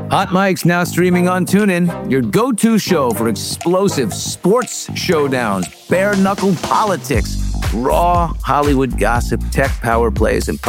Hot Mike's now streaming on TuneIn, your go-to show for explosive sports showdowns, bare-knuckle politics, raw Hollywood gossip, tech power plays, and